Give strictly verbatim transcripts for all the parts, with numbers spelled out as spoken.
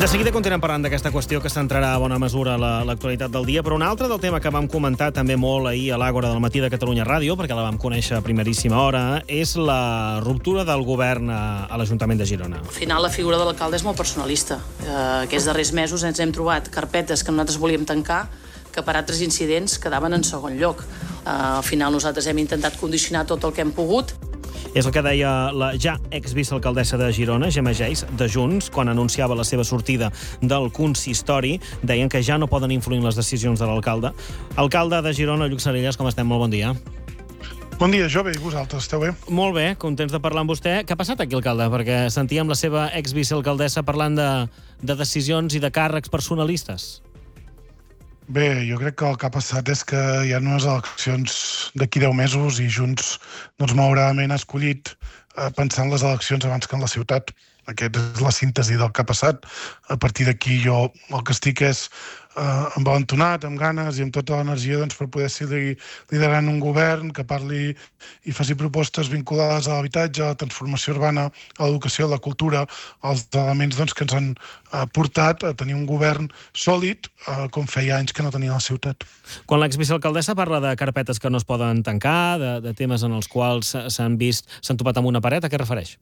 De seguida continuem parlant d'aquesta qüestió que centrarà a bona mesura l'actualitat del dia, però un altre del tema que vam comentar també molt ahir a l'Àgora del matí de Catalunya Ràdio, perquè la vam conèixer a primeríssima hora, és la ruptura del govern a, a l'Ajuntament de Girona. Al final la figura de l'alcalde és molt personalista. Eh, aquests darrers mesos ens hem trobat carpetes que nosaltres volíem tancar que per altres incidents quedaven en segon lloc. Eh, al final nosaltres hem intentat condicionar tot el que hem pogut. És el que deia la ja exvicealcaldessa de Girona, Gemma Geis, de Junts, quan anunciava la seva sortida del consistori. Deien que ja no poden influir en les decisions de l'alcalde. Alcalde de Girona, Lluc Salillas, com estem? Molt bon dia. Bon dia, jove, i vosaltres, esteu bé? Molt bé, contents de parlar amb vostè. Què ha passat aquí, alcalde? Perquè sentíem la seva exvicealcaldessa parlant de, de decisions i de càrrecs personalistes. Bé, jo crec que el que ha passat és que hi ha unes eleccions d'aquí deu mesos i Junts, doncs, malauradament ha escollit eh, pensar en les eleccions abans que en la ciutat. Aquesta és la síntesi del que ha passat. A partir d'aquí jo el que estic és eh, envalentonat, amb ganes i amb tota l'energia doncs, per poder seguir liderant un govern que parli i faci propostes vinculades a l'habitatge, a la transformació urbana, a l'educació, a la cultura, els elements doncs, que ens han eh, portat a tenir un govern sòlid, eh, com feia anys que no tenia la ciutat. Quan l'exvicealcaldessa parla de carpetes que no es poden tancar, de, de temes en els quals s'han vist, s'han topat amb una paret, a què es refereix?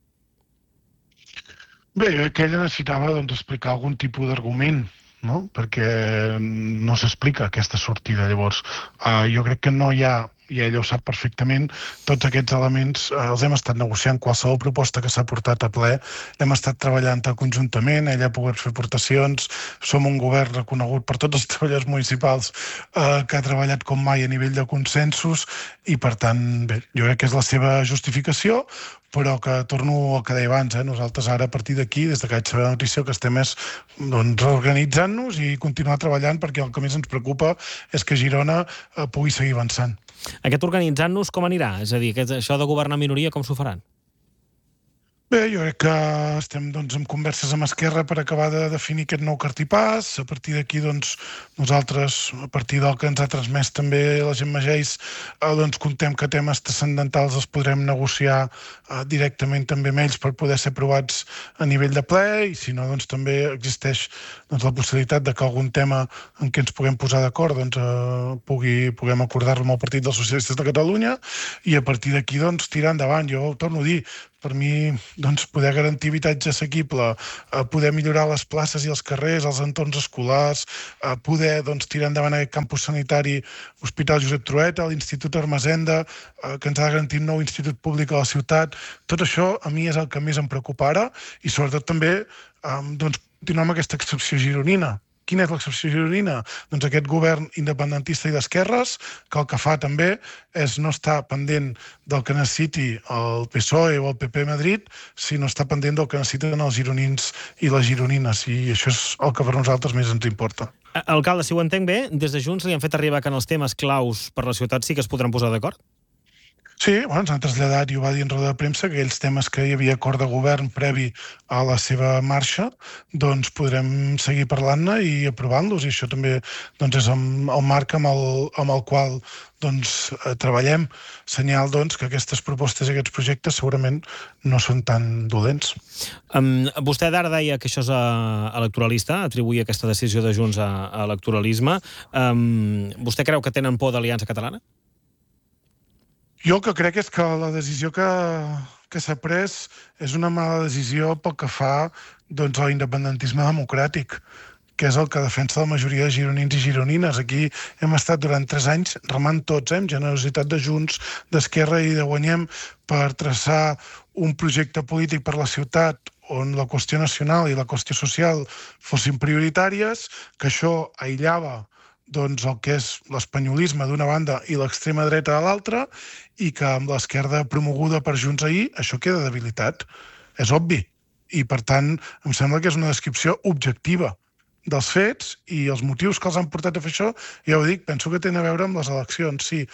Bé, jo crec que ella necessitava doncs, explicar algun tipus d'argument, no? Perquè no s'explica aquesta sortida. Llavors, eh, jo crec que no hi ha, i ella ho sap perfectament, tots aquests elements eh, els hem estat negociant. Qualsevol proposta que s'ha portat a ple hem estat treballant conjuntament, ella ha pogut fer aportacions, som un govern reconegut per tots els treballadors municipals eh, que ha treballat com mai a nivell de consensos i, per tant, bé, jo crec que és la seva justificació, però que torno al que deia abans, eh? Nosaltres ara a partir d'aquí, des de que vaig saber la notícia, que estem és doncs, reorganitzant-nos i continuar treballant perquè el que més ens preocupa és que Girona eh, pugui seguir avançant. Aquest organitzant-nos com anirà? És a dir, aquest, això de governar minoria com s'ho faran? Bé, jo crec que estem doncs, en converses amb Esquerra per acabar de definir aquest nou cartipàs. A partir d'aquí, doncs, nosaltres, a partir del que ens ha transmès també la Gemma Geis, eh, doncs, contem que temes transcendentals els podrem negociar eh, directament també amb ells per poder ser aprovats a nivell de ple, i si no, doncs, també existeix doncs, la possibilitat de que algun tema en què ens puguem posar d'acord doncs, eh, pugui, puguem acordar-lo amb el Partit dels Socialistes de Catalunya, i a partir d'aquí doncs, tirar endavant. Jo ho torno a dir, per mi, doncs, poder garantir habitatge assequible, eh, poder millorar les places i els carrers, els entorns escolars, eh, poder doncs, tirar endavant aquest campus sanitari, Hospital Josep Trueta, l'Institut Ermessenda, eh, que ens ha de garantir un nou institut públic a la ciutat. Tot això a mi és el que més em preocupa ara, i sobretot també eh, doncs, continuar amb aquesta excepció gironina. Quina és l'excepció gironina? Doncs aquest govern independentista i d'esquerres, que el que fa també és no estar pendent del que necessiti el P S O E o el P P a Madrid, sinó estar pendent del que necessiten els gironins i les gironines, i això és el que per nosaltres més ens importa. Alcalde, si ho entenc bé, des de Junts li han fet arribar que en els temes claus per la ciutat sí que es podran posar d'acord? Sí, bueno, ens han traslladat, i ho va dir en roda de premsa, que aquells temes que hi havia acord de govern previ a la seva marxa, doncs podrem seguir parlant-ne i aprovant-los, i això també doncs, és el marc amb el, amb el qual doncs, eh, treballem. Senyal doncs, que aquestes propostes i aquests projectes segurament no són tan dolents. Um, vostè d'ara deia que això és uh, electoralista, atribuir aquesta decisió de Junts a, a electoralisme. Um, vostè creu que tenen por d'Aliança Catalana? Jo el que crec és que la decisió que, que s'ha pres és una mala decisió pel que fa doncs, a l'independentisme democràtic, que és el que defensa la majoria de gironins i gironines. Aquí hem estat durant tres anys remant tots, eh, amb generositat de Junts, d'Esquerra i de Guanyem, per traçar un projecte polític per la ciutat on la qüestió nacional i la qüestió social fossin prioritàries, que això aïllava doncs, el que és l'espanyolisme d'una banda i l'extrema dreta de l'altra, i que amb l'esquerda promoguda per Junts ahir això queda debilitat. És obvi. I, per tant, em sembla que és una descripció objectiva dels fets, i els motius que els han portat a fer això, ja ho dic, penso que tenen a veure amb les eleccions, sí.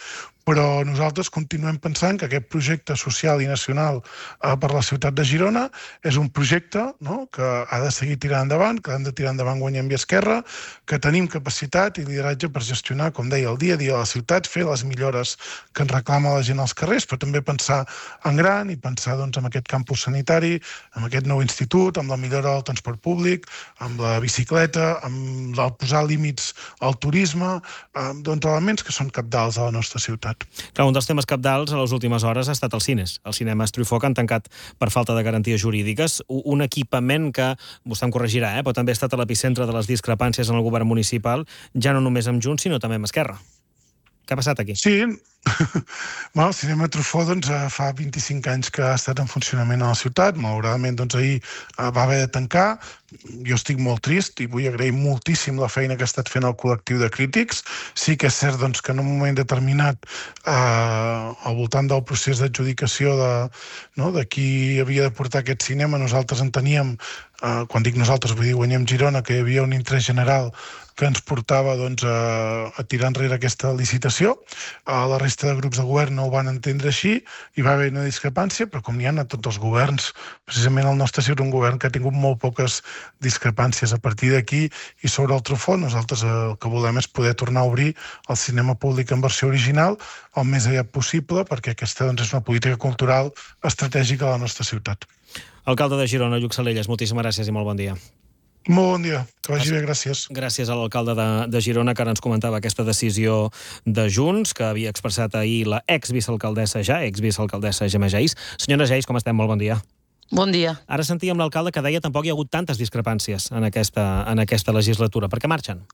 però nosaltres continuem pensant que aquest projecte social i nacional eh, per la ciutat de Girona és un projecte, no?, que ha de seguir tirant endavant, que han de tirar endavant Guanyem Via Esquerra, que tenim capacitat i lideratge per gestionar, com deia, el dia a dia de la ciutat, fer les millores que ens reclama la gent als carrers, però també pensar en gran i pensar doncs, en aquest campus sanitari, en aquest nou institut, amb la millora del transport públic, amb la bicicleta, amb el posar límits al turisme, amb doncs, elements que són cabdals a la nostra ciutat. Clar, un dels temes cabdals a les últimes hores ha estat els cines. Els cinemes Truffaut han tancat per falta de garanties jurídiques. Un equipament que, vostè em corregirà, eh, però també ha estat a l'epicentre de les discrepàncies en el govern municipal, ja no només amb Junts, sinó també amb Esquerra. Què ha passat aquí? Sí, bueno, el cinema Truffaut doncs, fa vint-i-cinc anys que ha estat en funcionament a la ciutat. Malauradament, doncs, ahir va haver de tancar. Jo estic molt trist i vull agrair moltíssim la feina que ha estat fent el col·lectiu de crítics. Sí que és cert doncs, que en un moment determinat, eh, al voltant del procés d'adjudicació de, no, de qui havia de portar aquest cinema, nosaltres enteníem, eh, quan dic nosaltres, vull dir Guanyem Girona, que hi havia un interès general que ens portava doncs, a, a tirar enrere aquesta licitació. A la resta de grups de govern no ho van entendre així, hi va haver una discrepància, però com n'hi ha a tots els governs, precisament el nostre ha sigut un govern que ha tingut molt poques discrepàncies. A partir d'aquí, i sobre el Truffaut, nosaltres el que volem és poder tornar a obrir el cinema públic en versió original el més aviat possible, perquè aquesta doncs, és una política cultural estratègica a la nostra ciutat. Alcalde de Girona, Lluc Salelles, moltíssimes gràcies i molt bon dia. Molt bon dia, que vagi bé, gràcies. Gràcies a l'alcalde de, de Girona, que ara ens comentava aquesta decisió de Junts, que havia expressat ahir la ex-vicealcaldessa ja, ex-vicealcaldessa Gemma Geis. Senyora Geis, com estem? Molt bon dia. Bon dia. Ara sentíem l'alcalde que deia tampoc hi ha hagut tantes discrepàncies en aquesta, en aquesta legislatura. Per què marxen?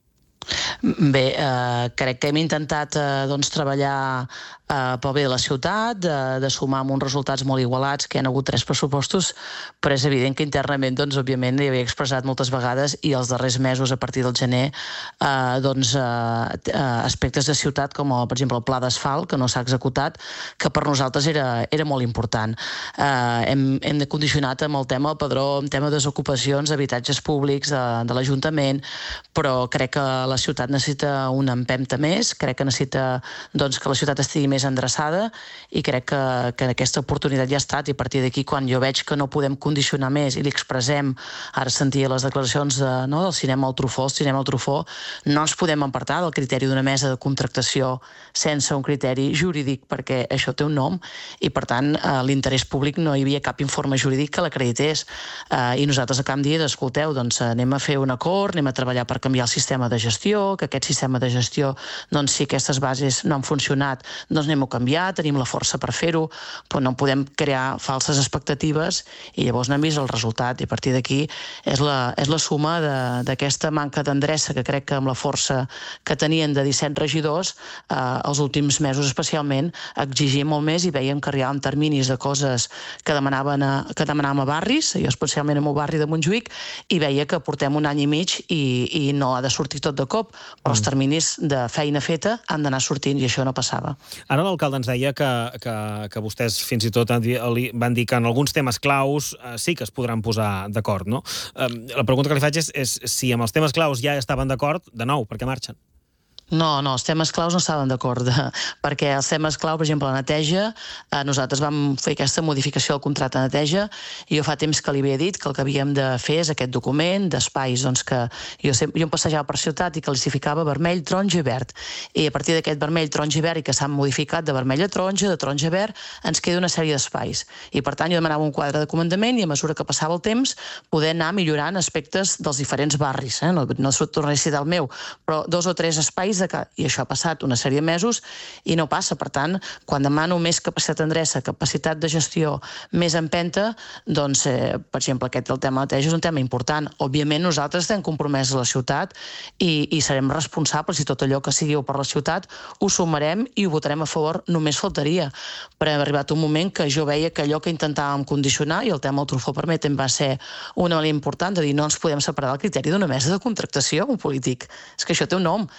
Bé, eh, crec que hem intentat eh, doncs, treballar eh, pel bé de la ciutat, de, de sumar amb uns resultats molt igualats, que hi ha hagut tres pressupostos, però és evident que internament, doncs, òbviament, hi havia expressat moltes vegades i els darrers mesos, a partir del gener, eh, doncs, eh, aspectes de ciutat, com, el, per exemple, el pla d'asfalt, que no s'ha executat, que per nosaltres era, era molt important. Eh, hem, hem condicionat amb el tema del padró, amb tema de desocupacions, habitatges públics de, de l'Ajuntament, però crec que la ciutat necessita una empenta més, crec que necessita doncs, que la ciutat estigui més endreçada i crec que, que aquesta oportunitat ja ha estat, i a partir d'aquí, quan jo veig que no podem condicionar més i li expressem, ara sentia les declaracions de, no, del cinema al Truffaut, el cinema al Truffaut, no ens podem apartar del criteri d'una mesa de contractació sense un criteri jurídic, perquè això té un nom i, per tant, eh, l'interès públic no hi havia cap informe jurídic que l'acredités. Eh, I nosaltres a canvi dir, escolteu, doncs anem a fer un acord, anem a treballar per canviar el sistema de gestió, que aquest sistema de gestió, doncs si aquestes bases no han funcionat, doncs anem a canviar, tenim la força per fer-ho, però no podem crear falses expectatives i llavors n'hem vist el resultat, i a partir d'aquí és la, és la suma d'aquesta manca d'endreça que crec que amb la força que tenien de disset regidors, eh, els últims mesos especialment, exigim molt més i veiem que arribàvem terminis de coses que demanaven a, que demanàvem a barris, jo especialment en el barri de Montjuïc, i veia que portem un any i mig i, i no ha de sortir tot de cop, però els terminis de feina feta han d'anar sortint i això no passava. Ara l'alcalde ens deia que, que, que vostès fins i tot van dir que en alguns temes claus eh, sí que es podran posar d'acord, no? Eh, la pregunta que li faig és, és si amb els temes claus ja estaven d'acord, de nou, per què marxen? No, no, els temes claus no estaven d'acord, perquè els temes clau, per exemple, la neteja, eh, nosaltres vam fer aquesta modificació del contracte de neteja i jo fa temps que li havia dit que el que havíem de fer és aquest document d'espais, doncs que jo, sempre, jo em passejava per ciutat i classificava vermell, taronja i verd. I a partir d'aquest vermell, taronja i verd, i que s'han modificat de vermell a taronja, de taronja a verd, ens queda una sèrie d'espais. I per tant jo demanava un quadre de comandament i a mesura que passava el temps poder anar millorant aspectes dels diferents barris. Eh? No, no tornaré a citar el meu, però dos o tres espais de que, i això ha passat una sèrie de mesos i no passa. Per tant, quan demano més capacitat d'endreça, capacitat de gestió, més empenta, doncs, eh, per exemple, aquest el tema de neteja és un tema important. Òbviament, nosaltres estem compromesos a la ciutat i, i serem responsables, i tot allò que sigui per la ciutat ho sumarem i ho votarem a favor, només faltaria. Però hem arribat un moment que jo veia que allò que intentàvem condicionar, i el tema del Truffaut permet, va ser una manera important de dir no ens podem separar del criteri d'una mesa de contractació, un polític. És que això té un nom. I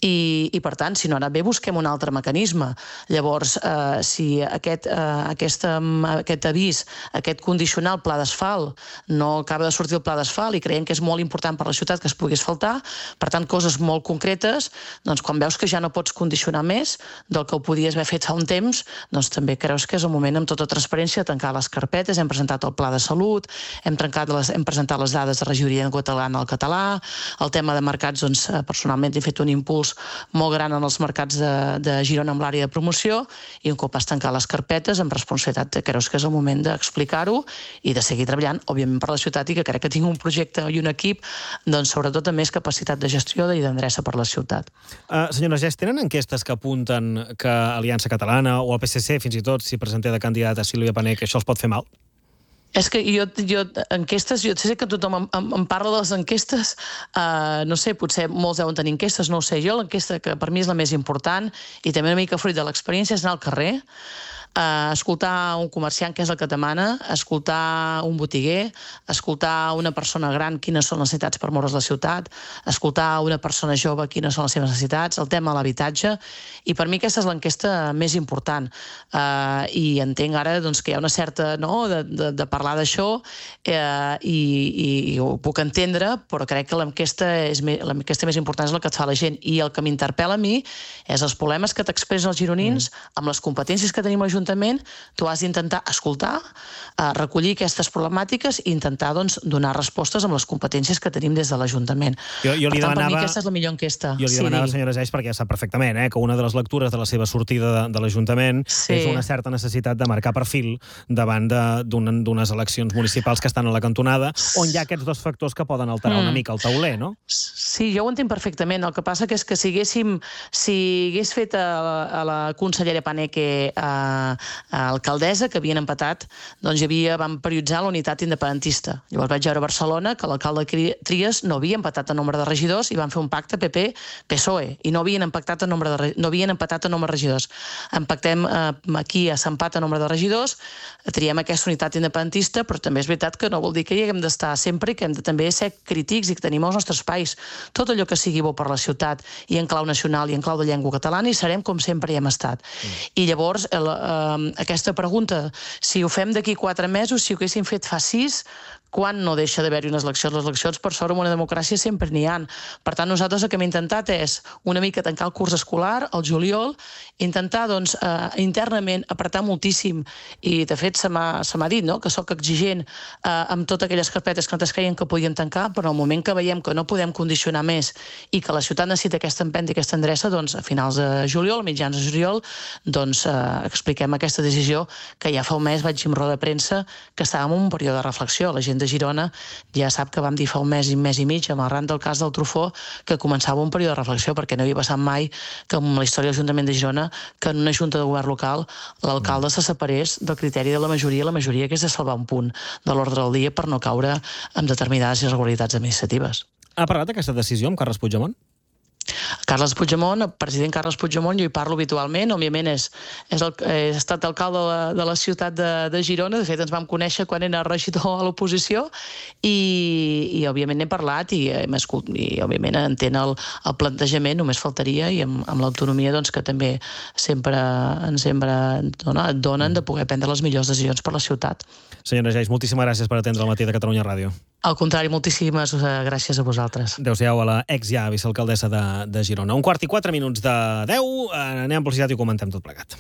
i, i per tant, si no ha anat bé, busquem un altre mecanisme. Llavors, eh, si aquest, eh, aquesta, aquest avís, aquest condicional pla d'asfalt, no acaba de sortir el pla d'asfalt i creiem que és molt important per la ciutat que es pugui asfaltar, per tant, coses molt concretes, doncs quan veus que ja no pots condicionar més del que ho podies haver fet fa un temps, doncs també creus que és el moment amb tota transparència de tancar les carpetes. Hem presentat el pla de salut, hem, trencat les, hem presentat les dades de regidoria catalana al català, el tema de mercats, doncs, personalment he fet un impuls molt gran en els mercats de, de Girona amb l'àrea de promoció, i un cop has tancat les carpetes, amb responsabilitat, creus que és el moment d'explicar-ho i de seguir treballant, òbviament, per la ciutat, i que crec que tinc un projecte i un equip, doncs, sobretot amb més capacitat de gestió i d'endreça per la ciutat. Uh, senyora Gess, tenen enquestes que apunten que Aliança Catalana o el P S C, fins i tot, si presenté de candidata Sílvia Pané, que això els pot fer mal? És que jo, jo enquestes, jo sé que tothom em, em, em parla de les enquestes, uh, no sé, potser molts deuen tenir enquestes, no ho sé, jo l'enquesta que per mi és la més important i també una mica fruit de l'experiència és anar al carrer, Uh, escoltar un comerciant, que és el que et demana, escoltar un botiguer, escoltar una persona gran quines són les necessitats per moure's la ciutat, escoltar una persona jove quines són les seves necessitats, el tema de l'habitatge, i per mi aquesta és l'enquesta més important. Uh, I entenc ara doncs, que hi ha una certa, no?, de, de, de parlar d'això, uh, i, i, i ho puc entendre, però crec que l'enquesta és me, l'enquesta més important és la que et fa la gent, i el que m'interpel·la a mi és els problemes que t'expressen els gironins mm. amb les competències que tenim a l'Ajuntament. Tu has d'intentar escoltar, eh, recollir aquestes problemàtiques i intentar doncs, donar respostes amb les competències que tenim des de l'Ajuntament. Jo, jo li per tant, demanava, per mi aquesta és la millor enquesta. Jo li demanava, sí, senyora Gess, perquè ja sap perfectament eh, que una de les lectures de la seva sortida de, de l'Ajuntament sí. és una certa necessitat de marcar perfil davant d'unes d'un, eleccions municipals que estan a la cantonada, on hi ha aquests dos factors que poden alterar mm. una mica el tauler, no? Sí, jo ho entenc perfectament. El que passa que és que si haguéssim, si hagués fet a, a la consellera Pané que eh, alcaldessa, que havien empatat, doncs hi havia, van prioritzar la unitat independentista. Llavors vaig veure a Barcelona que l'alcalde Trias no havia empatat el nombre de regidors i van fer un pacte P P P S O E i no havien empatat el nombre de, no havien empatat el nombre de regidors. Empactem eh, aquí a s'empat el nombre de regidors, triem aquesta unitat independentista, però també és veritat que no vol dir que hi haguem d'estar sempre i que hem de també ser crítics i que tenim els nostres espais. Tot allò que sigui bo per la ciutat i en clau nacional i en clau de llengua catalana hi serem com sempre hi hem estat. Mm. I llavors el, eh, aquesta pregunta, si ho fem d'aquí quatre mesos, si ho haguéssim fet fa sis, quan no deixa d'haver-hi unes eleccions? Les eleccions, per sort, en una democràcia sempre n'hi ha. Per tant, nosaltres el que hem intentat és una mica tancar el curs escolar, el juliol, intentar, doncs, eh, internament apretar moltíssim, i de fet se m'ha dit, no?, que sóc exigent eh, amb totes aquelles carpetes que nosaltres creiem que podien tancar, però en el moment que veiem que no podem condicionar més i que la ciutat necessita aquesta empenta i aquesta endreça, doncs, a finals de juliol, mitjans de juliol, doncs, eh, expliquem aquesta decisió que ja fa un mes vaig dir en roda de premsa que estàvem en un període de reflexió. La gent de Girona ja sap que vam dir fa un mes i un mes i mig, amb arran del cas del Trufó, que començava un període de reflexió, perquè no havia passat mai que en la història de l'Ajuntament de Girona que en una junta de govern local l'alcalde se separés del criteri de la majoria, la majoria que és de salvar un punt de l'ordre del dia per no caure en determinades irregularitats administratives. Ha parlat d'aquesta decisió amb Carles Puigdemont? Carles Puigdemont, el president Carles Puigdemont, jo hi parlo habitualment, òbviament és, és, el, és estat alcalde de la, de la ciutat de, de Girona, de fet ens vam conèixer quan era regidor a l'oposició i, i òbviament n'he parlat i, i òbviament entén el, el plantejament, només faltaria, i amb, amb l'autonomia doncs, que també sempre ens sempre dona, et donen de poder prendre les millors decisions per la ciutat. Senyora Gess, moltíssimes gràcies per atendre el matí de Catalunya Ràdio. Al contrari, moltíssimes gràcies a vosaltres. Adéu-siau a la ex ja vicealcaldessa de, de Girona. Un quart i quatre minuts de deu, anem a publicitat i ho comentem tot plegat.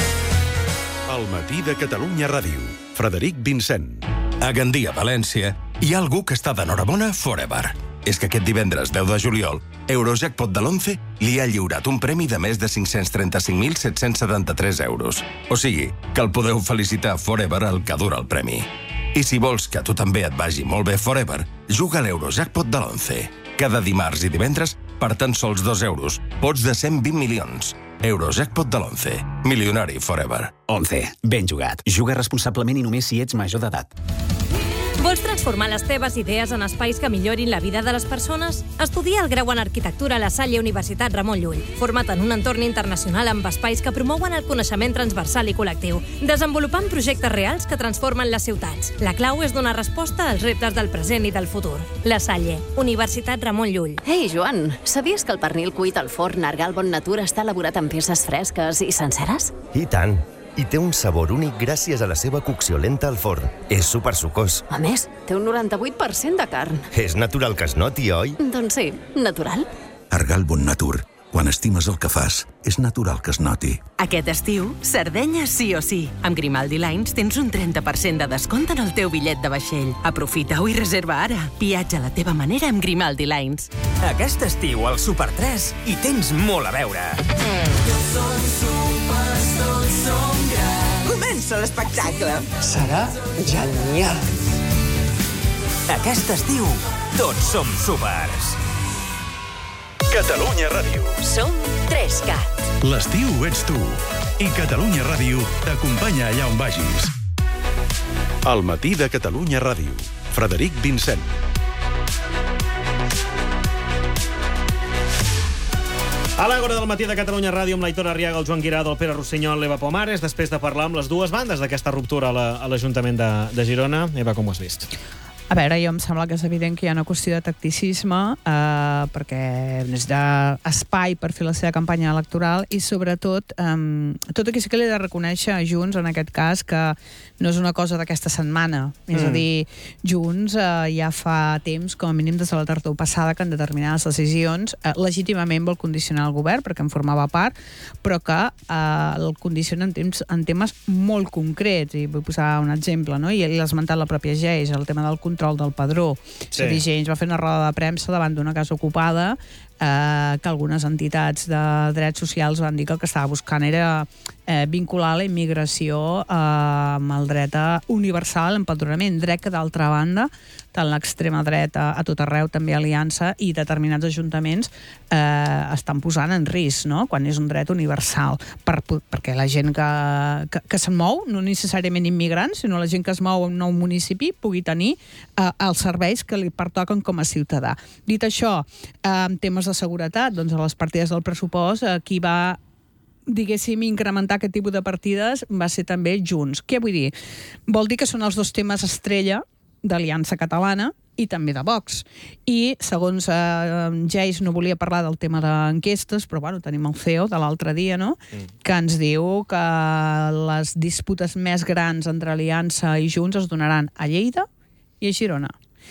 El matí de Catalunya Ràdio. Frederic Vincent. A Gandia, València, hi ha algú que està d'enhorabona forever. És que aquest divendres deu de juliol, Eurojackpot de l'onze li ha lliurat un premi de més de cinc-cents trenta-cinc mil set-cents setanta-tres euros. O sigui, que el podeu felicitar forever el que dura el premi. I si vols que a tu també et vagi molt bé forever, juga a l'Eurojackpot de l'onze. Cada dimarts i divendres, per tan sols dos euros, pots de cent vint milions. Eurojackpot de l'onze. Milionari forever. onze. Ben jugat. Juga responsablement i només si ets major d'edat. Vols transformar les teves idees en espais que millorin la vida de les persones? Estudia el grau en arquitectura a la Salle Universitat Ramon Llull. Forma't en un entorn internacional amb espais que promouen el coneixement transversal i col·lectiu, desenvolupant projectes reals que transformen les ciutats. La clau és donar resposta als reptes del present i del futur. La Salle, Universitat Ramon Llull. Ei, Joan, sabies que el pernil cuit al forn Argal Bon Natura està elaborat amb peces fresques i senceres? I tant. I té un sabor únic gràcies a la seva cocció lenta al forn. És supersucós. A més, té un noranta-vuit per cent de carn. És natural que es noti, oi? Doncs sí, natural. Argal Bon Natur. Quan estimes el que fas, és natural que es noti. Aquest estiu, Sardenya sí o sí. Amb Grimaldi Lines tens un trenta per cent de descompte en el teu bitllet de vaixell. Aprofita-ho i reserva ara. Viatja a la teva manera amb Grimaldi Lines. Aquest estiu al Super tres hi tens molt a veure. Tots som supers, tots som grans. Comença l'espectacle. Serà genial. Aquest estiu, tots som supers. Catalunya Ràdio. Som tres cat. L'estiu ets tu. I Catalunya Ràdio t'acompanya allà on vagis. El matí de Catalunya Ràdio. Frederic Vincent. A l'Àgora del matí de Catalunya Ràdio amb l'Aitor Arriaga, el Joan Guirado, el Pere Rossinyol, l'Eva Pomares, després de parlar amb les dues bandes d'aquesta ruptura a l'Ajuntament de, de Girona. Eva, com ho has vist? A veure, jo em sembla que és evident que hi ha una qüestió de tacticisme eh, perquè necessita espai per fer la seva campanya electoral i sobretot eh, tot aquí sí que li he de reconèixer a Junts en aquest cas que no és una cosa d'aquesta setmana, és mm. a dir, Junts eh, ja fa temps, com a mínim des de la tardor passada, que en determinades decisions eh, legítimament vol condicionar el govern perquè en formava part, però que eh, el condiciona en, temps, en temes molt concrets, i vull posar un exemple, no? I l'ha esmentat la pròpia Geis, el tema del control del padró. Sí. És a dir, Geis va fer una roda de premsa davant d'una casa ocupada eh, que algunes entitats de drets socials van dir que el que estava buscant era eh, vincular la immigració eh, amb el dret a universal a l'empadronament, dret que d'altra banda tant l'extrema dreta a tot arreu, també Aliança i determinats ajuntaments eh, estan posant en risc, no? Quan és un dret universal, per, perquè la gent que, que, que se'n mou, no necessàriament immigrants, sinó la gent que es mou a un nou municipi pugui tenir eh, els serveis que li pertoquen com a ciutadà. Dit això, eh, en temes de seguretat, doncs a les partides del pressupost, eh, qui va diguéssim, incrementar aquest tipus de partides va ser també Junts. Què vull dir? Vol dir que són els dos temes estrella d'Aliança Catalana i també de Vox. I, segons eh, Geis, no volia parlar del tema d'enquestes, però bueno, tenim el C E O de l'altre dia, no?, mm. que ens diu que les disputes més grans entre Aliança i Junts es donaran a Lleida i a Girona.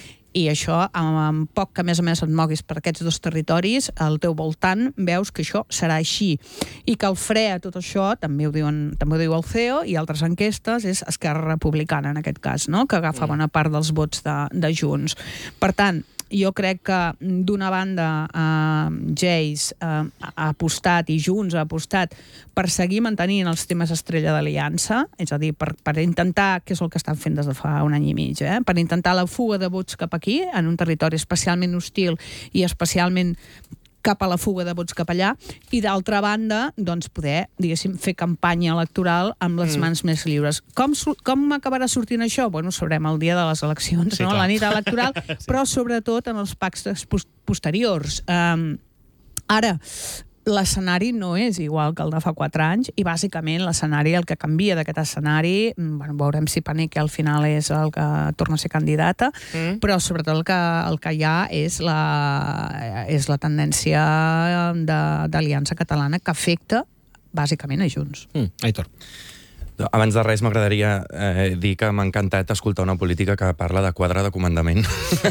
I això, amb, amb poc que a més a més et moguis per aquests dos territoris, al teu voltant veus que això serà així. I que el fre a tot això, també ho, diuen, també ho diu el C E O i altres enquestes, és Esquerra Republicana en aquest cas, no?, que agafa bona part dels vots de, de Junts. Per tant, jo crec que d'una banda eh, Geis eh, ha apostat i Junts ha apostat per seguir mantenint els temes estrella d'Aliança, és a dir, per, per intentar, que és el que estan fent des de fa un any i mig, eh, per intentar la fuga de vots cap aquí, en un territori especialment hostil i especialment cap a la fuga de vots cap allà, i d'altra banda, doncs, poder, diguéssim, fer campanya electoral amb les mm. mans més lliures. Com, com acabarà sortint això? Bueno, ho sabrem el dia de les eleccions, sí, no? La nit electoral, sí. Però sobretot en els pactes posteriors. Um, ara, l'escenari no és igual que el de fa quatre anys i bàsicament l'escenari, el que canvia d'aquest escenari, bueno, veurem si Paneque al final és el que torna a ser candidata, mm. però sobretot el que, el que hi ha és la, és la tendència d'Aliança Catalana que afecta bàsicament a Junts. Mm. Aitor. Abans de res m'agradaria eh, dir que m'ha encantat escoltar una política que parla de quadre de comandament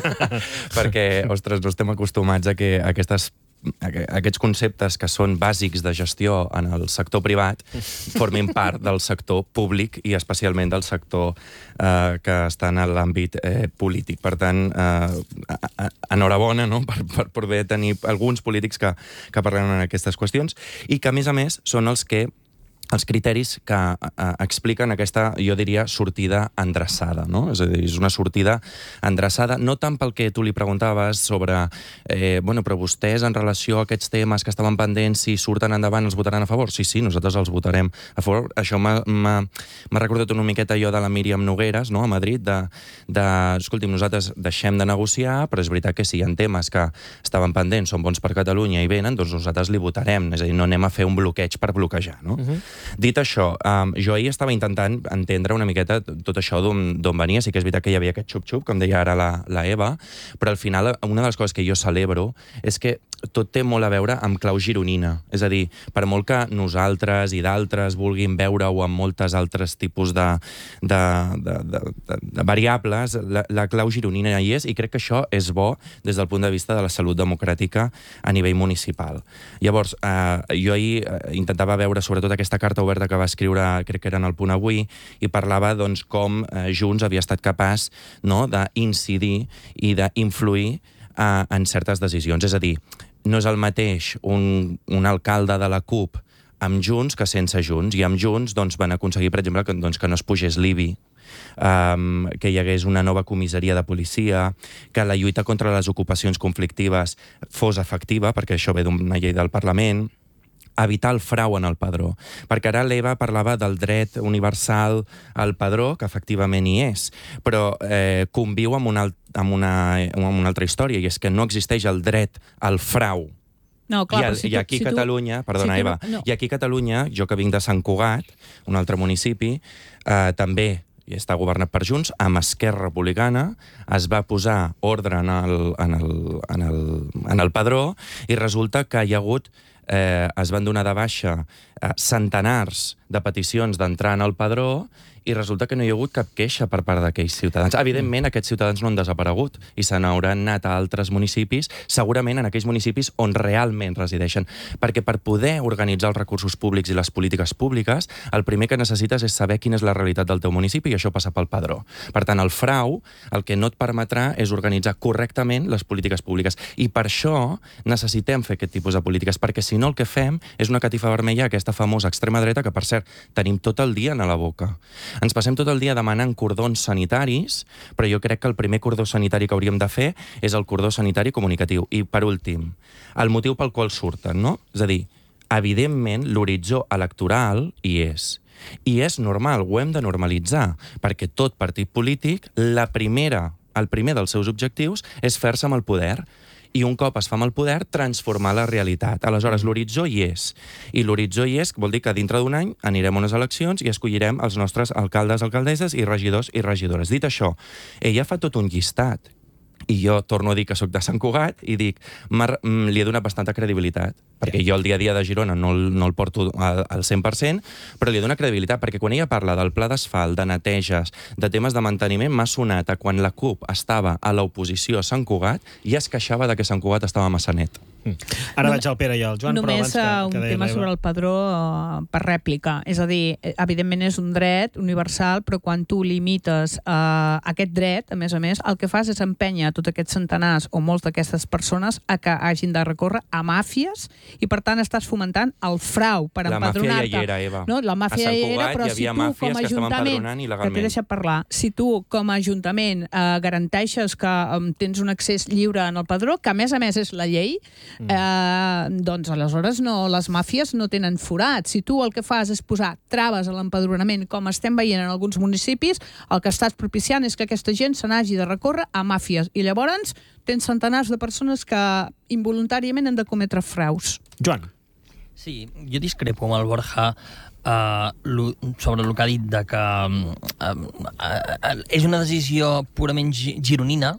perquè, ostres, no estem acostumats a que aquestes aquests conceptes que són bàsics de gestió en el sector privat formin part del sector públic i especialment del sector eh, que està en l'àmbit eh, polític. Per tant, eh, enhorabona, no?, per, per poder tenir alguns polítics que, que parlen en aquestes qüestions i que, a més a més, són els que els criteris que eh, expliquen aquesta, jo diria, sortida endreçada, no? És a dir, és una sortida endreçada, no tant pel que tu li preguntaves sobre, eh, bueno, però vostès en relació a aquests temes que estaven pendents, si surten endavant els votaran a favor? Sí, sí, nosaltres els votarem a favor. Això m'ha recordat una miqueta allò de la Míriam Nogueras, no?, a Madrid, de, de escolti'm, nosaltres deixem de negociar, però és veritat que si hi ha temes que estaven pendents, són bons per Catalunya i venen, doncs nosaltres li votarem, és a dir, no anem a fer un bloqueig per bloquejar, no? Uh-huh. Dit això, um, jo ahir estava intentant entendre una miqueta tot això d'on venia. Sí que és veritat que hi havia aquest xup-xup, com deia ara la, la Eva, però al final una de les coses que jo celebro és que tot té molt a veure amb clau gironina. És a dir, per molt que nosaltres i d'altres vulguin veure-ho amb moltes altres tipus de, de, de, de, de, de variables, la, la clau gironina hi és, i crec que això és bo des del punt de vista de la salut democràtica a nivell municipal. Llavors, eh, jo ahir intentava veure sobretot aquesta carta oberta que va escriure, crec que era en el Punt Avui, i parlava doncs, com eh, Junts havia estat capaç, no?, d'incidir i d'influir eh, en certes decisions. És a dir, no és el mateix un, un alcalde de la CUP amb Junts que sense Junts, i amb Junts doncs, van aconseguir, per exemple, que, doncs, que no es pugés l'I B I, um, que hi hagués una nova comissaria de policia, que la lluita contra les ocupacions conflictives fos efectiva, perquè això ve d'una llei del Parlament, evitar el frau en el padró. Perquè ara l'Eva parlava del dret universal al padró, que efectivament hi és, però eh, conviu amb una, amb, una, amb una altra història, i és que no existeix el dret al frau. No, clar, I, el, si i aquí a si Catalunya, tu... perdona, si Eva, no, no. i aquí a Catalunya, jo que vinc de Sant Cugat, un altre municipi, eh, també i està governat per Junts, amb Esquerra Republicana, es va posar ordre en el, en el, en el, en el padró, i resulta que hi ha hagut Eh, es van donar de baixa eh, centenars de peticions d'entrar en el padró, i resulta que no hi ha hagut cap queixa per part d'aquells ciutadans. Evidentment, aquests ciutadans no han desaparegut i se n'hauran anat a altres municipis, segurament en aquells municipis on realment resideixen. Perquè per poder organitzar els recursos públics i les polítiques públiques, el primer que necessites és saber quina és la realitat del teu municipi, i això passa pel padró. Per tant, el frau, el que no et permetrà és organitzar correctament les polítiques públiques. I per això necessitem fer aquest tipus de polítiques, perquè si no el que fem és una catifa vermella a aquesta famosa extrema dreta que, per cert, tenim tot el dia a la boca. Ens passem tot el dia demanant cordons sanitaris, però jo crec que el primer cordó sanitari que hauríem de fer és el cordó sanitari comunicatiu. I, per últim, el motiu pel qual surten, no? És a dir, evidentment, l'horitzó electoral hi és. I és normal, ho hem de normalitzar, perquè tot partit polític, la primera, el primer dels seus objectius és fer-se amb el poder. I un cop es fa amb el poder, transformar la realitat. Aleshores, l'horitzó hi és. I l'horitzó hi és, vol dir que dintre d'un any anirem a unes eleccions i escollirem els nostres alcaldes, alcaldesses i regidors i regidores. Dit això, ella fa tot un llistat. I jo torno a dir que sóc de Sant Cugat i dic, li he donat bastanta credibilitat, perquè jo el dia a dia de Girona no el, no el porto al, al cent per cent, però li dono credibilitat, perquè quan ella parla del pla d'asfalt, de neteges, de temes de manteniment, m'ha sonat a quan la CUP estava a l'oposició a Sant Cugat i es queixava de que Sant Cugat estava massa net. Mm. Ara vaig al Pere i al Joan, Només però abans que, que un tema sobre el padró uh, per rèplica. És a dir, evidentment és un dret universal, però quan tu limites uh, aquest dret, a més a més, el que fas és empènyer tots aquests centenars o molts d'aquestes persones a que hagin de recórrer a màfies, i per tant estàs fomentant el frau per empadronar-te. La màfia ja hi era, Eva. No, la màfia ja hi era, però si tu com a ajuntament, que t'he deixat parlar, si tu com a ajuntament eh, garanteixes que um, tens un accés lliure en el padró, que a més a més és la llei, mm. eh, doncs aleshores no, les màfies no tenen forat. Si tu el que fas és posar traves a l'empadronament, com estem veient en alguns municipis, el que estàs propiciant és que aquesta gent se n'hagi de recórrer a màfies, i llavors tens centenars de persones que involuntàriament han de cometre fraus. Joan. Sí, jo discrepo amb el Borja uh, lo, sobre el que ha dit de que uh, uh, és una decisió purament gironina,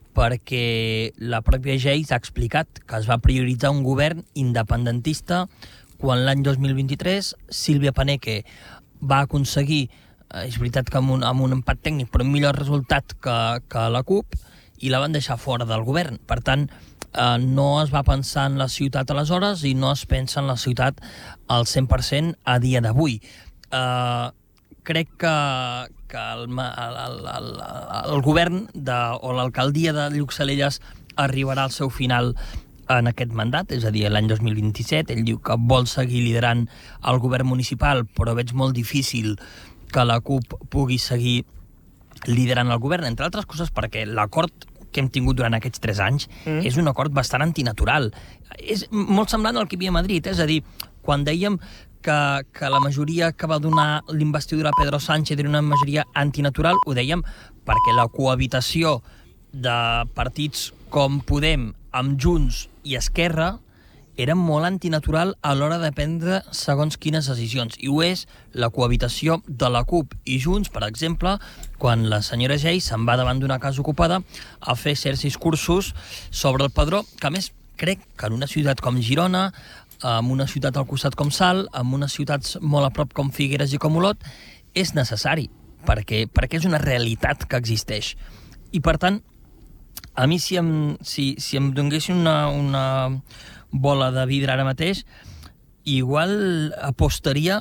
perquè la pròpia G E I s'ha explicat que es va prioritzar un govern independentista quan l'any dos mil vint-i-tres Sílvia Paneque va aconseguir, eh, és veritat que amb un, amb un empat tècnic, però un millor resultat que, que la CUP, i la van deixar fora del govern. Per tant, eh, no es va pensar en la ciutat aleshores i no es pensa en la ciutat al cent per cent a dia d'avui. Eh, crec que, que el, el, el, el, el govern de, o l'alcaldia de Llucsalelles arribarà al seu final en aquest mandat, és a dir, l'any dos mil vint-i-set. Ell diu que vol seguir liderant el govern municipal, però veig molt difícil que la CUP pugui seguir liderant el govern, entre altres coses perquè l'acord que hem tingut durant aquests tres anys mm. és un acord bastant antinatural. És molt semblant al que hi havia a Madrid, és a dir, quan dèiem que, que la majoria que va donar l'investidura a Pedro Sánchez era una majoria antinatural, ho dèiem perquè la cohabitació de partits com Podem amb Junts i Esquerra era molt antinatural a l'hora de prendre segons quines decisions. I ho és la cohabitació de la CUP i Junts, per exemple, quan la senyora Gei se'n va davant d'una casa ocupada a fer certs discursos sobre el padró, que a més crec que en una ciutat com Girona, en una ciutat al costat com Salt, en unes ciutats molt a prop com Figueres i com Olot, és necessari, perquè, perquè és una realitat que existeix. I per tant, a mi si em, si, si em donguessin una, una bola de vidre ara mateix, igual apostaria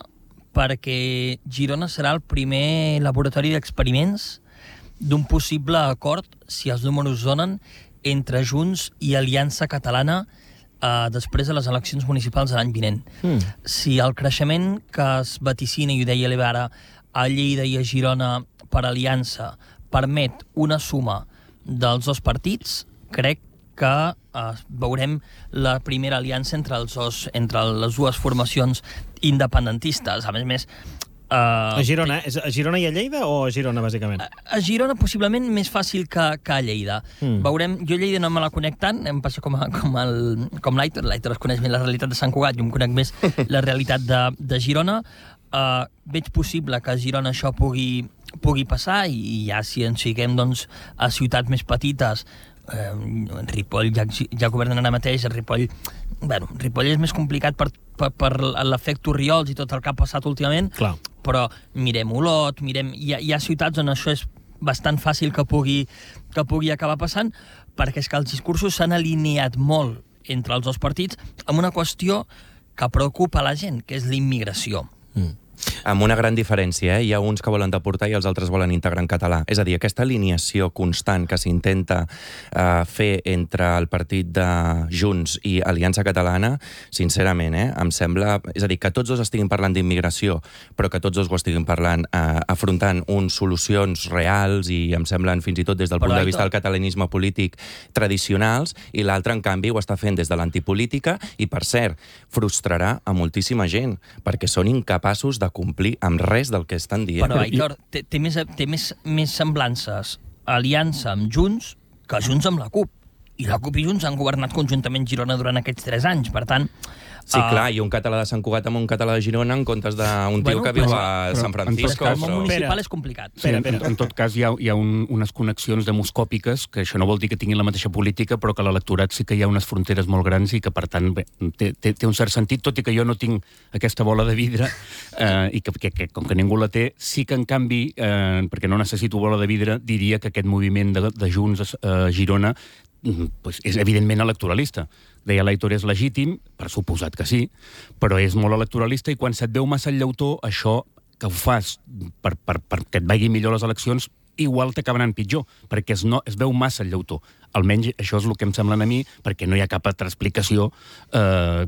perquè Girona serà el primer laboratori d'experiments d'un possible acord, si els números donen, entre Junts i Aliança Catalana eh, després de les eleccions municipals de l'any vinent. Mm. Si el creixement que es vaticina, i ho deia l'Eva ara, a Lleida i a Girona per Aliança permet una suma dels dos partits, crec que eh, veurem la primera aliança entre, els dos, entre les dues formacions independentistes. A més a més... Eh, a Girona, és a Girona i a Lleida o a Girona, bàsicament? A, a Girona possiblement més fàcil que, que a Lleida. Mm. Veurem, jo a Lleida no me la conec tant, em passa com, a, com, el, com l'Aitor. L'Aitor es coneix més la realitat de Sant Cugat, jo em conec més la realitat de, de Girona. Eh, veig possible que a Girona això pugui... pugui passar, i ja si ens fiquem doncs, a ciutats més petites, eh, Ripoll ja, ja governen ara mateix, Ripoll, bueno, Ripoll és més complicat per, per, per l'efecte Oriols i tot el que ha passat últimament. Clar. Però mirem Olot, mirem, hi ha, hi ha ciutats on això és bastant fàcil que pugui, que pugui acabar passant, perquè és que els discursos s'han alineat molt entre els dos partits amb una qüestió que preocupa la gent, que és la immigració. Mm. Amb una gran diferència, eh? Hi ha uns que volen deportar i els altres volen integrar en català. És a dir, aquesta alineació constant que s'intenta eh, fer entre el partit de Junts i Aliança Catalana, sincerament, eh, em sembla... És a dir, que tots dos estiguin parlant d'immigració, però que tots dos ho estiguin parlant, eh, afrontant uns solucions reals i em semblen fins i tot des del però punt de vista del catalanisme polític tradicionals, i l'altre, en canvi, ho està fent des de l'antipolítica i, per cert, frustrarà a moltíssima gent, perquè són incapaços de complir amb res del que estan dient. Però, Aitor, té, té, més, té més, més semblances aliança amb Junts que Junts amb la CUP. I la CUP i Junts han governat conjuntament Girona durant aquests tres anys. Per tant... Sí, uh... clar, i un català de Sant Cugat amb un català de Girona en comptes d'un tio bueno, que viu però, a San Francisco. El món municipal és complicat. Sí, en, en tot cas, hi ha, hi ha un, unes connexions demoscòpiques, que això no vol dir que tinguin la mateixa política, però que a l'electorat sí que hi ha unes fronteres molt grans i que, per tant, bé, té, té, té un cert sentit, tot i que jo no tinc aquesta bola de vidre, eh, i que, que, que com que ningú la té, sí que, en canvi, eh, perquè no necessito bola de vidre, diria que aquest moviment de, de Junts a eh, Girona pues és evidentment electoralista. Deia l'Aitor, és legítim, per suposat que sí, però és molt electoralista i quan se't veu massa el llautó, això que ho fas per, per, per que et vagin millor les eleccions, igual t'acabaran pitjor, perquè es, no, es veu massa el llautó. Almenys això és el que em sembla a mi, perquè no hi ha cap altra explicació eh,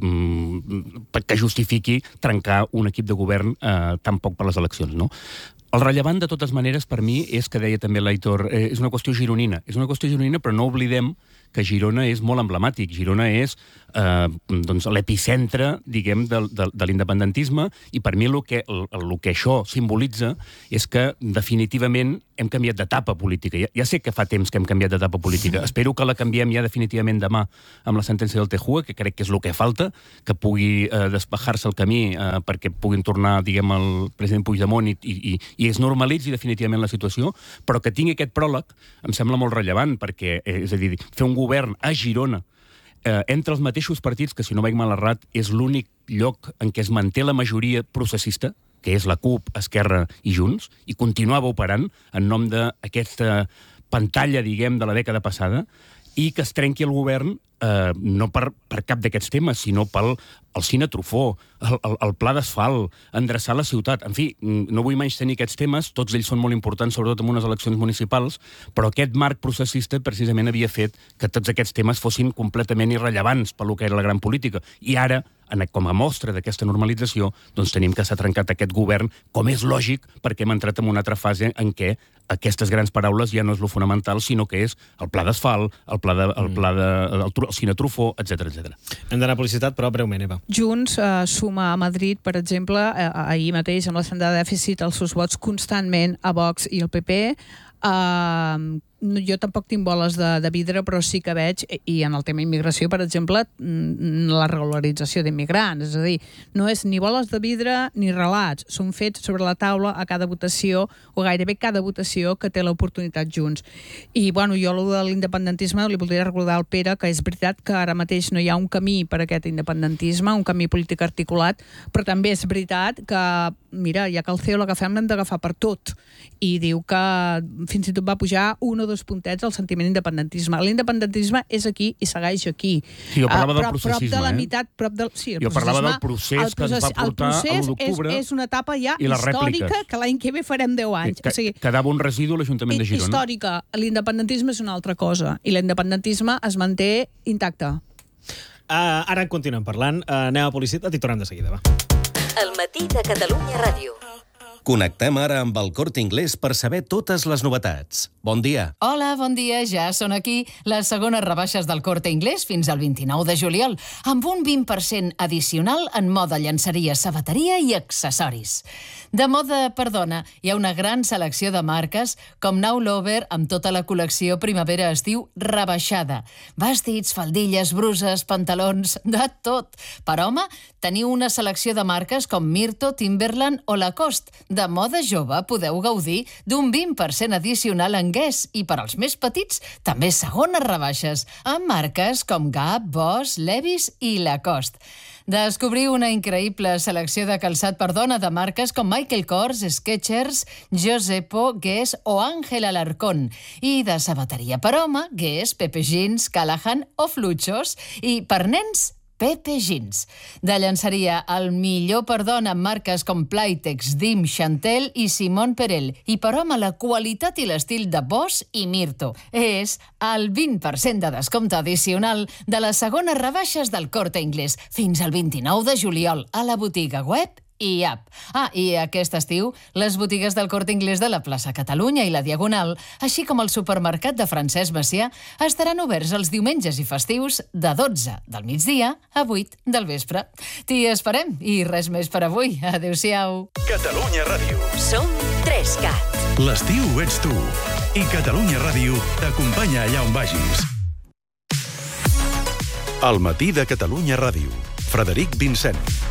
que justifiqui trencar un equip de govern eh, tan poc per les eleccions, no? El rellevant, de totes maneres, per mi, és que deia també l'Aitor, eh, és una qüestió gironina. És una qüestió gironina, però no oblidem que Girona és molt emblemàtic. Girona és eh, doncs, l'epicentre, diguem, de, de, de l'independentisme, i per mi el que, el, el que això simbolitza és que definitivament hem canviat d'etapa política. Ja, ja sé que fa temps que hem canviat d'etapa política. Espero que la canviem ja definitivament demà amb la sentència del T J U E, que crec que és el que falta, que pugui eh, despejar-se el camí eh, perquè puguin tornar, diguem, el president Puigdemont i, i, i es normalitzi definitivament la situació, però que tingui aquest pròleg em sembla molt rellevant, perquè, eh, és a dir, fer un govern a Girona eh, entre els mateixos partits, que si no vaig mal errat és l'únic lloc en què es manté la majoria processista, que és la CUP, Esquerra i Junts, i continuava operant en nom d'aquesta pantalla, diguem, de la dècada passada, i que es trenqui el govern eh, no per, per cap d'aquests temes, sinó pel el Cine Truffaut, el, el, el pla d'asfalt, endreçar la ciutat. En fi, no vull menys tenir aquests temes, tots ells són molt importants, sobretot en unes eleccions municipals, però aquest marc processista precisament havia fet que tots aquests temes fossin completament irrellevants pel que era la gran política. I ara, com a mostra d'aquesta normalització, doncs tenim que s'ha trencat aquest govern, com és lògic, perquè hem entrat en una altra fase en què aquestes grans paraules ja no és lo fonamental, sinó que és el pla d'asfalt, el pla de, el pla de, el, el Cine Truffaut, etcètera, etcètera. Hem d'anar a publicitat, però breument, Eva. Junts eh, suma a Madrid, per exemple, eh, ahir mateix amb la senda de dèficit els seus vots constantment a Vox i el P P. Uh, jo tampoc tinc boles de, de vidre, però sí que veig, i en el tema immigració, per exemple, la regularització d'immigrants. És a dir, no és ni boles de vidre ni relats. Són fets sobre la taula a cada votació, o gairebé cada votació que té l'oportunitat Junts. I, bueno, jo, allò de l'independentisme, li voldria recordar al Pere que és veritat que ara mateix no hi ha un camí per a aquest independentisme, un camí polític articulat, però també és veritat que, mira, ja que el C E O l'agafem, l'hem d'agafar per tot. I diu que fins i tot va pujar un o dos puntets al sentiment d'independentisme. L'independentisme és aquí i segueix aquí. Sí, jo parlava uh, del prop, processisme, prop de la eh? meitat, prop del, sí, el jo parlava del procés, procés que ens va portar a l'u d'octubre és, és una etapa ja i les històrica rèpliques. que l'any que ve farem deu anys. Que, o sigui, quedava un residu a l'Ajuntament de Girona. Històrica. L'independentisme és una altra cosa i l'independentisme es manté intacte. Uh, ara en continuem parlant. Uh, anem a publicitat i tornem de seguida, va. El matí de Catalunya Ràdio. Connectem ara amb el Corte Inglés per saber totes les novetats. Bon dia. Hola, bon dia. Ja són aquí les segones rebaixes del Corte Inglés fins al vint-i-nou de juliol, amb un vint per cent addicional en moda llenceria, sabateria i accessoris. De moda per dona, hi ha una gran selecció de marques com Now Lover amb tota la col·lecció primavera-estiu rebaixada. Vestits, faldilles, bruses, pantalons, de tot. Per home, teniu una selecció de marques com Myrto, Timberland o Lacoste. De moda jove podeu gaudir d'un vint per cent addicional en Guess i per als més petits també segones rebaixes amb marques com Gap, Boss, Levi's i Lacoste. Descobriu una increïble selecció de calçat per dona de marques com Michael Kors, Skechers, Josepo, Guess o Ángel Alarcón. I de sabateria per home, Guess, Pepe Jeans, Callahan o Fluchos. I per nens, Pepe Jeans. De llançaria, el millor per dona amb marques com Playtex, Dim, Chantel i Simone Perel. I per home, la qualitat i l'estil de Boss i Myrto. És el vint per cent de descompte addicional de les segones rebaixes del Corte Inglés fins al vint-i-nou de juliol a la botiga web i app. Ah, i aquest estiu, les botigues del Corte Inglés de la plaça Catalunya i la Diagonal, així com el supermercat de Francesc Macià, estaran oberts els diumenges i festius de dotze del migdia a vuit del vespre. T'hi esperem i res més per avui. Adéu-siau. Catalunya Ràdio. Som tres cat. L'estiu ets tu. I Catalunya Ràdio t'acompanya allà on vagis. El matí de Catalunya Ràdio. Frederic Vincent.